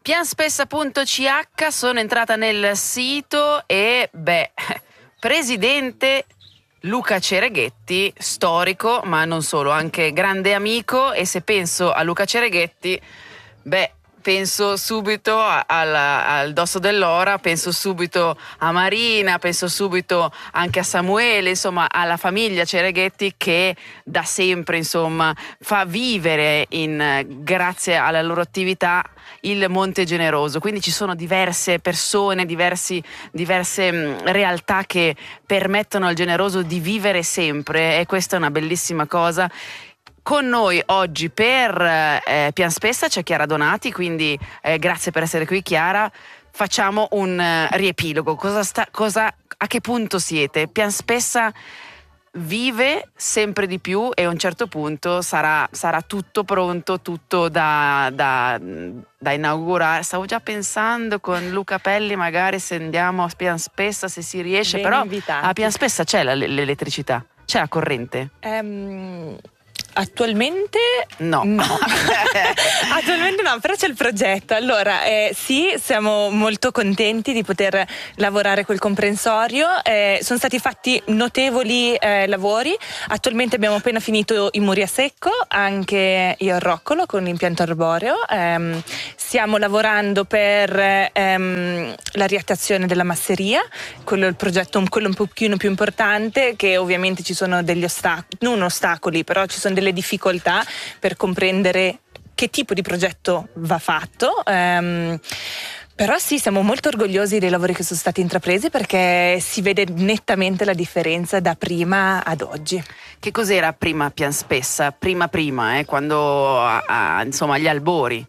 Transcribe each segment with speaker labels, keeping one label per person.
Speaker 1: Pianspessa.ch, sono entrata nel sito e presidente Luca Cereghetti, storico, ma non solo, anche grande amico, e se penso a Luca Cereghetti, penso subito al Dosso dell'Ora, penso subito a Marina, penso subito anche a Samuele, insomma alla famiglia Cereghetti che da sempre insomma fa vivere grazie alla loro attività il Monte Generoso. Quindi ci sono diverse persone, diverse realtà che permettono al Generoso di vivere sempre, e questa è una bellissima cosa. Con noi oggi per Pianspessa c'è Chiara Donati, quindi grazie per essere qui Chiara. Facciamo un riepilogo. A che punto siete? Pianspessa vive sempre di più e a un certo punto sarà tutto pronto, tutto da inaugurare. Stavo già pensando con Luca Pelli magari se andiamo a Pianspessa, se si riesce. Ben però invitati. A Pianspessa c'è l'elettricità? C'è la corrente?
Speaker 2: Attualmente
Speaker 1: no.
Speaker 2: Attualmente no, però c'è il progetto. Allora sì, siamo molto contenti di poter lavorare col comprensorio. Sono stati fatti notevoli lavori. Attualmente abbiamo appena finito i muri a secco, anche io al roccolo con l'impianto arboreo. Stiamo lavorando per la riattazione della masseria, quello è il progetto, quello un pochino più importante, che ovviamente ci sono degli non ostacoli, però ci sono delle difficoltà per comprendere che tipo di progetto va fatto. Però sì, siamo molto orgogliosi dei lavori che sono stati intrapresi, perché si vede nettamente la differenza da prima ad oggi.
Speaker 1: Che cos'era prima Pianspessa? Prima, quando insomma agli albori?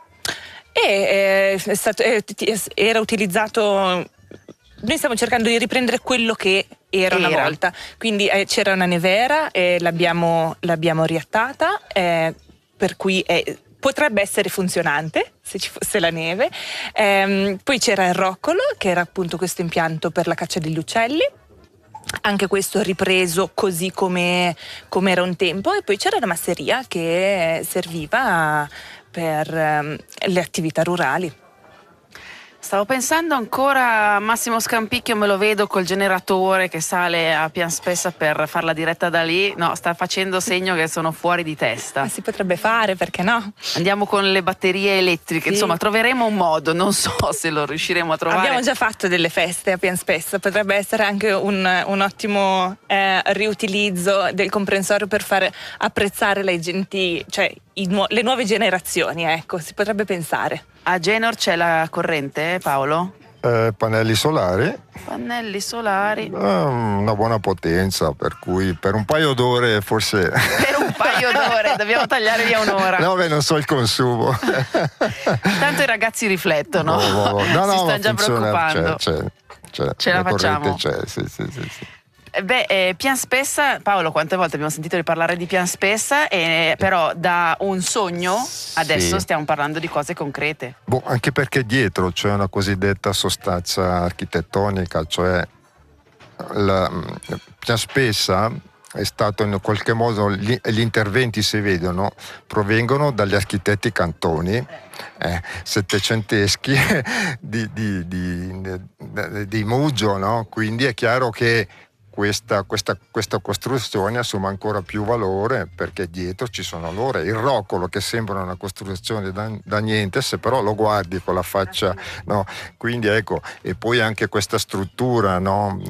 Speaker 2: Era utilizzato. Noi stiamo cercando di riprendere quello che era una volta, quindi c'era una nevera, l'abbiamo riattata, per cui potrebbe essere funzionante se ci fosse la neve. Poi c'era il roccolo, che era appunto questo impianto per la caccia degli uccelli, anche questo ripreso così come era un tempo, e poi c'era la masseria che serviva per le attività rurali.
Speaker 1: Stavo pensando ancora a Massimo Scampicchio, me lo vedo col generatore che sale a Pianspessa per fare la diretta da lì. No, sta facendo segno che sono fuori di testa.
Speaker 2: Si potrebbe fare, perché no?
Speaker 1: Andiamo con le batterie elettriche, sì. Insomma troveremo un modo, non so se lo riusciremo a trovare.
Speaker 2: Abbiamo già fatto delle feste a Pianspessa, potrebbe essere anche un ottimo riutilizzo del comprensorio per far apprezzare le genti, cioè le nuove generazioni, ecco, si potrebbe pensare.
Speaker 1: A Genor c'è la corrente, Paolo?
Speaker 3: Pannelli solari.
Speaker 1: Pannelli solari.
Speaker 3: Una buona potenza, per cui per un paio d'ore forse.
Speaker 1: Per un paio d'ore, dobbiamo tagliare via un'ora.
Speaker 3: No, non so il consumo.
Speaker 1: Tanto i ragazzi riflettono.
Speaker 3: No,
Speaker 1: si stanno già preoccupando.
Speaker 3: C'è.
Speaker 1: Ce la facciamo?
Speaker 3: C'è, sì.
Speaker 1: Pianspessa, Paolo, quante volte abbiamo sentito di parlare di Pianspessa, però da un sogno adesso stiamo parlando di cose concrete.
Speaker 3: Anche perché dietro c'è una cosiddetta sostanza architettonica, cioè Pianspessa è stato in qualche modo, gli interventi si vedono, provengono dagli architetti cantoni settecenteschi di Mugio, no? Quindi è chiaro che questa costruzione assume ancora più valore, perché dietro ci sono loro. Il roccolo, che sembra una costruzione da niente, se però lo guardi con la faccia, no? Quindi ecco, e poi anche questa struttura, no?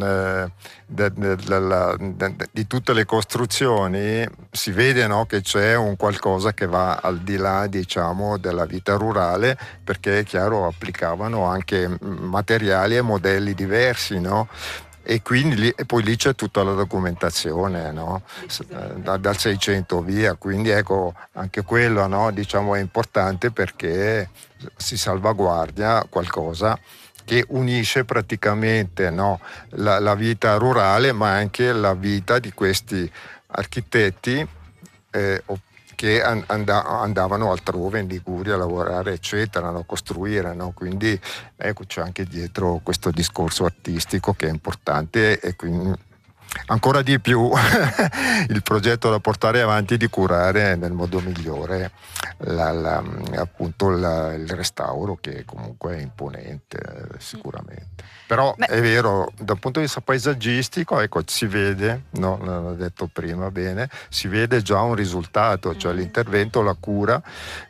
Speaker 3: Di tutte le costruzioni si vede, no? Che c'è un qualcosa che va al di là, diciamo, della vita rurale, perché è chiaro applicavano anche materiali e modelli diversi, no? E quindi poi lì c'è tutta la documentazione, no? Dal 600 via, quindi ecco, anche quello, no? Diciamo, è importante, perché si salvaguardia qualcosa che unisce praticamente, no? la vita rurale, ma anche la vita di questi architetti che andavano altrove in Liguria a lavorare, eccetera, a costruire, no? Quindi ecco, c'è anche dietro questo discorso artistico che è importante, e quindi ancora di più il progetto da portare avanti, di curare nel modo migliore appunto il restauro, che comunque è imponente, sicuramente. Però è vero, dal punto di vista paesaggistico, ecco, si vede, no, l'ho detto prima bene, si vede già un risultato, cioè l'intervento, la cura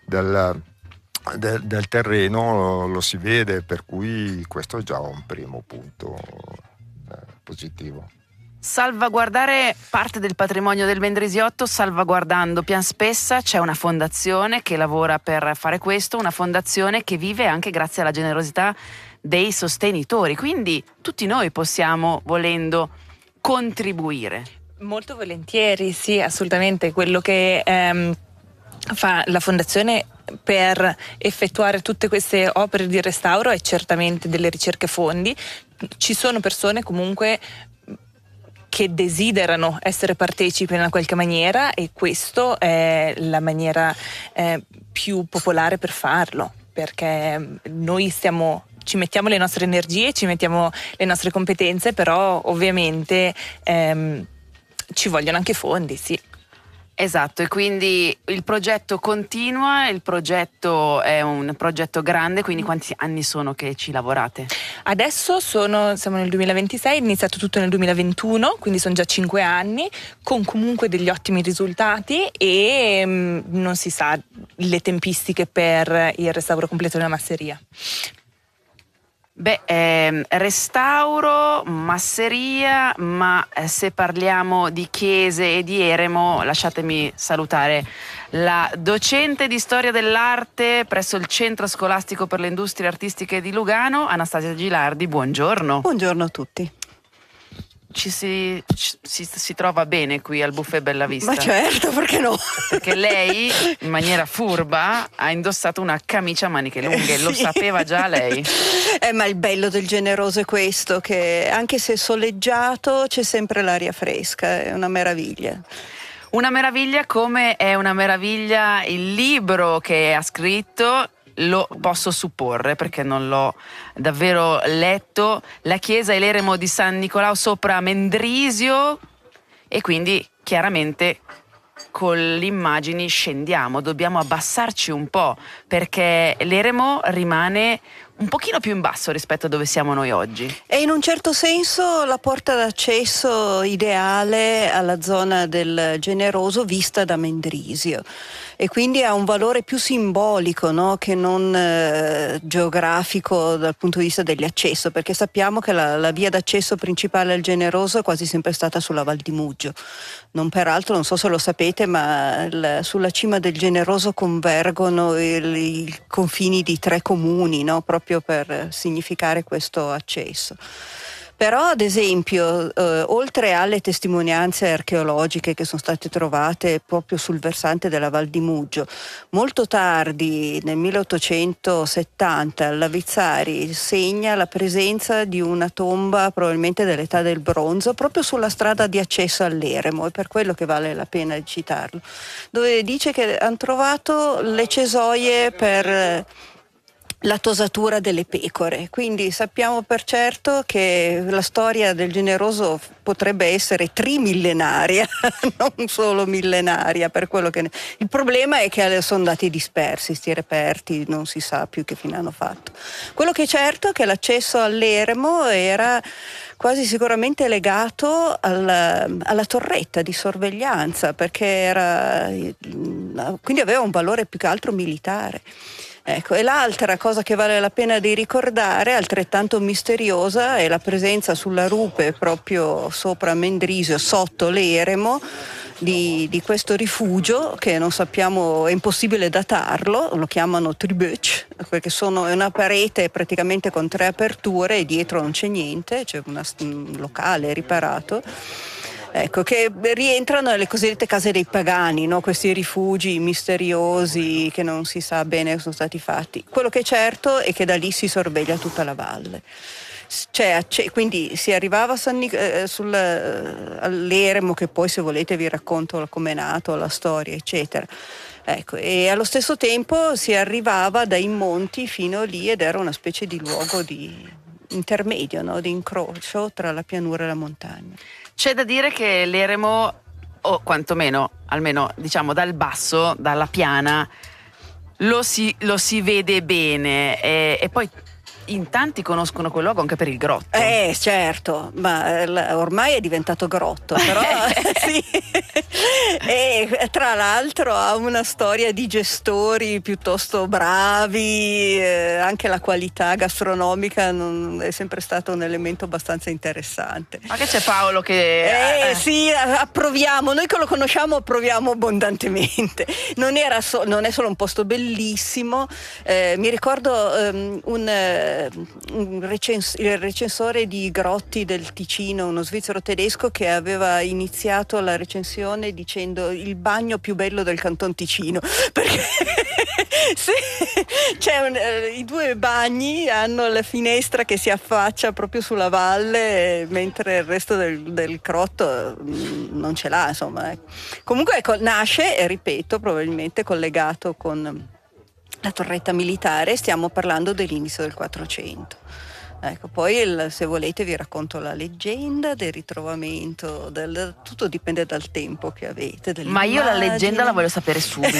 Speaker 3: del terreno lo si vede, per cui questo è già un primo punto positivo.
Speaker 1: Salvaguardare parte del patrimonio del Mendrisiotto, salvaguardando Pianspessa, c'è una fondazione che lavora per fare questo, una fondazione che vive anche grazie alla generosità dei sostenitori, quindi tutti noi possiamo, volendo, contribuire.
Speaker 2: Molto volentieri, sì, assolutamente. Quello che fa la fondazione per effettuare tutte queste opere di restauro è certamente delle ricerche fondi. Ci sono persone comunque che desiderano essere partecipi in una qualche maniera, e questo è la maniera più popolare per farlo, perché noi ci mettiamo le nostre energie, ci mettiamo le nostre competenze, però ovviamente ci vogliono anche fondi, sì.
Speaker 1: Esatto, e quindi il progetto continua, il progetto è un progetto grande, quindi quanti anni sono che ci lavorate?
Speaker 2: Adesso siamo nel 2026, è iniziato tutto nel 2021, quindi sono già 5 anni, con comunque degli ottimi risultati, e non si sa le tempistiche per il restauro completo della masseria.
Speaker 1: Restauro, masseria, ma se parliamo di chiese e di eremo, lasciatemi salutare la docente di storia dell'arte presso il Centro Scolastico per le Industrie Artistiche di Lugano, Anastasia Gilardi. Buongiorno.
Speaker 4: Buongiorno a tutti.
Speaker 1: Ci si trova bene qui al Buffet Bellavista?
Speaker 4: Ma certo, perché no?
Speaker 1: Perché lei, in maniera furba, ha indossato una camicia a maniche lunghe.
Speaker 4: Sì.
Speaker 1: Lo sapeva già lei?
Speaker 4: Ma il bello del Generoso è questo, che anche se soleggiato c'è sempre l'aria fresca, è una meraviglia.
Speaker 1: Una meraviglia, come è una meraviglia il libro che ha scritto. Lo posso supporre perché non l'ho davvero letto. La chiesa e l'eremo di San Nicolao sopra Mendrisio, e quindi chiaramente con le immagini scendiamo, dobbiamo abbassarci un po', perché l'eremo rimane un pochino più in basso rispetto a dove siamo noi oggi.
Speaker 4: È in un certo senso la porta d'accesso ideale alla zona del Generoso vista da Mendrisio, e quindi ha un valore più simbolico, no? Che non geografico dal punto di vista degli accesso, perché sappiamo che la via d'accesso principale al Generoso è quasi sempre stata sulla Val di Muggio. Peraltro, non so se lo sapete, ma sulla cima del Generoso convergono i confini di 3 comuni, no? Proprio per significare questo accesso. Però, ad esempio, oltre alle testimonianze archeologiche che sono state trovate proprio sul versante della Val di Muggio, molto tardi, nel 1870, l'Avizzari segna la presenza di una tomba, probabilmente dell'età del bronzo, proprio sulla strada di accesso all'eremo, è per quello che vale la pena di citarlo, dove dice che hanno trovato le cesoie per la tosatura delle pecore, quindi sappiamo per certo che la storia del Generoso potrebbe essere trimillenaria, non solo millenaria, per quello che il problema è che sono andati dispersi sti reperti, non si sa più che fine hanno fatto. Quello che è certo è che l'accesso all'eremo era quasi sicuramente legato alla torretta di sorveglianza, perché quindi aveva un valore più che altro militare. Ecco, e l'altra cosa che vale la pena di ricordare, altrettanto misteriosa, è la presenza sulla rupe proprio sopra Mendrisio, sotto l'eremo, di questo rifugio che non sappiamo, è impossibile datarlo, lo chiamano Tribüch, perché è una parete praticamente con 3 aperture e dietro non c'è niente, c'è un locale riparato. Ecco, che rientrano nelle cosiddette case dei pagani, no? Questi rifugi misteriosi che non si sa bene sono stati fatti. Quello che è certo è che da lì si sorveglia tutta la valle. Quindi si arrivava all'eremo, che poi, se volete, vi racconto come è nato, la storia, eccetera. Ecco, e allo stesso tempo si arrivava dai monti fino lì, ed era una specie di luogo intermedio, no? Di incrocio tra la pianura e la montagna.
Speaker 1: C'è da dire che l'eremo, o quantomeno, almeno diciamo dal basso, dalla piana, lo si vede bene e poi in tanti conoscono quel luogo anche per il grotto.
Speaker 4: Certo, ma ormai è diventato grotto, però sì. E tra l'altro ha una storia di gestori piuttosto bravi, anche la qualità gastronomica è sempre stato un elemento abbastanza interessante.
Speaker 1: Ma che c'è Paolo che...
Speaker 4: Sì, approviamo, noi che lo conosciamo approviamo abbondantemente. Non è solo un posto bellissimo, mi ricordo il recensore di grotti del Ticino, uno svizzero tedesco, che aveva iniziato la recensione dicendo il bagno più bello del Canton Ticino, perché i due bagni hanno la finestra che si affaccia proprio sulla valle, mentre il resto del crotto non ce l'ha, insomma. Comunque nasce, ripeto, probabilmente collegato con la torretta militare, stiamo parlando dell'inizio del 400. Ecco, poi se volete vi racconto la leggenda del ritrovamento, tutto dipende dal tempo che avete.
Speaker 1: Ma io la leggenda la voglio sapere subito.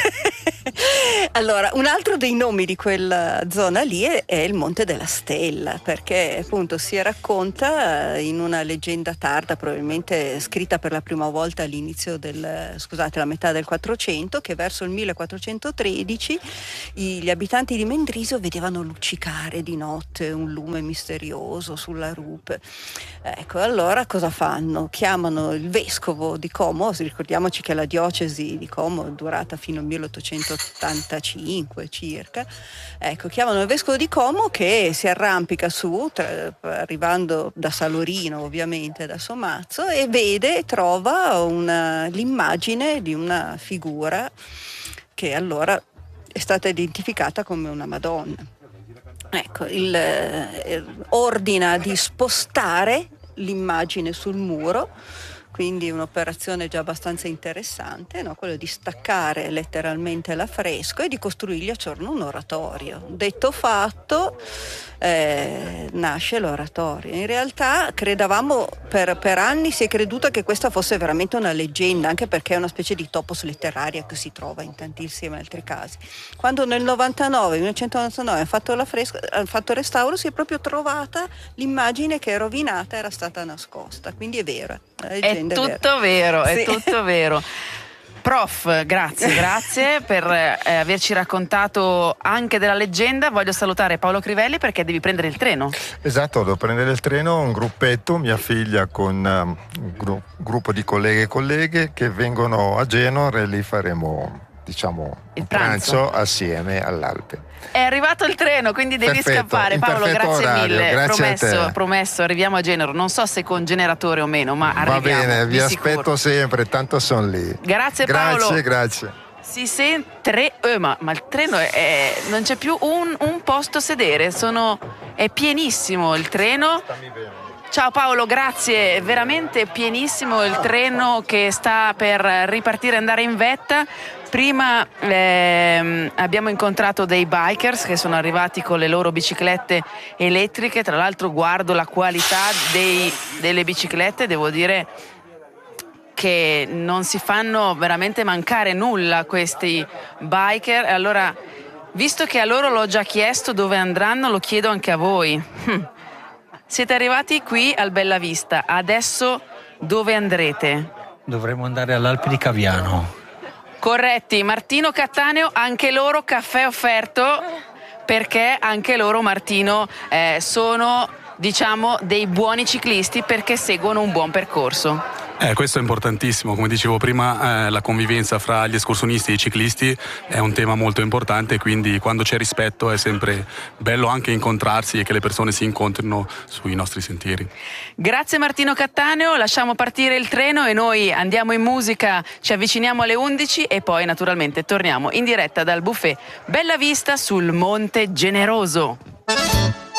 Speaker 4: Allora, un altro dei nomi di quella zona lì è il Monte della Stella, perché appunto si racconta in una leggenda tarda, probabilmente scritta per la prima volta all'inizio la metà del 400, che verso il 1413 gli abitanti di Mendrisio vedevano luccicare di notte un lume misterioso sulla rupe. Ecco, allora cosa fanno? Chiamano il vescovo di Como, ricordiamoci che la diocesi di Como è durata fino al 1885 circa. Ecco, chiamano il vescovo di Como, che si arrampica su, arrivando da Salorino ovviamente, da Somazzo, e trova l'immagine di una figura che allora è stata identificata come una Madonna. Ecco, ordina di spostare l'immagine sul muro, quindi un'operazione già abbastanza interessante, no? Quello di staccare letteralmente l'affresco e di costruirgli attorno un oratorio. Detto fatto, nasce l'oratorio. In realtà credevamo, per anni si è creduto che questa fosse veramente una leggenda, anche perché è una specie di topos letteraria che si trova in tantissimi altri casi. Quando nel 1999 hanno fatto hanno fatto il restauro, si è proprio trovata l'immagine che rovinata era stata nascosta, quindi è vero.
Speaker 1: È tutto vero,
Speaker 4: sì.
Speaker 1: È tutto vero. Prof, grazie per averci raccontato anche della leggenda. Voglio salutare Paolo Crivelli perché devi prendere il treno.
Speaker 3: Esatto, devo prendere il treno, un gruppetto, mia figlia con un gruppo di colleghe e colleghe che vengono a Genova e lì faremo
Speaker 1: il
Speaker 3: pranzo assieme all'Alpe.
Speaker 1: È arrivato il treno, quindi devi scappare. Paolo, grazie
Speaker 3: orario,
Speaker 1: mille.
Speaker 3: Grazie
Speaker 1: promesso, arriviamo a Genova. Non so se con generatore o meno, ma arriviamo.
Speaker 3: Va bene, vi
Speaker 1: sicuro.
Speaker 3: Aspetto sempre, tanto sono lì.
Speaker 1: Grazie Paolo.
Speaker 3: Grazie.
Speaker 1: Si sente ma il treno non c'è più un posto a sedere, è pienissimo il treno.
Speaker 3: Stammi bene.
Speaker 1: Ciao Paolo, grazie, veramente pienissimo il treno che sta per ripartire e andare in vetta. Prima abbiamo incontrato dei bikers che sono arrivati con le loro biciclette elettriche, tra l'altro guardo la qualità delle biciclette, devo dire che non si fanno veramente mancare nulla questi biker. Allora, visto che a loro l'ho già chiesto dove andranno, lo chiedo anche a voi. Siete arrivati qui al Bella Vista, adesso dove andrete?
Speaker 5: Dovremmo andare all'Alpe di Caviano.
Speaker 1: Corretti, Martino Cattaneo, anche loro caffè offerto, perché anche loro, Martino, sono dei buoni ciclisti perché seguono un buon percorso.
Speaker 6: Questo è importantissimo, come dicevo prima, la convivenza fra gli escursionisti e i ciclisti è un tema molto importante, quindi quando c'è rispetto è sempre bello anche incontrarsi e che le persone si incontrino sui nostri sentieri.
Speaker 1: Grazie Martino Cattaneo, lasciamo partire il treno e noi andiamo in musica, ci avviciniamo alle 11 e poi naturalmente torniamo in diretta dal buffet Bella Vista sul Monte Generoso.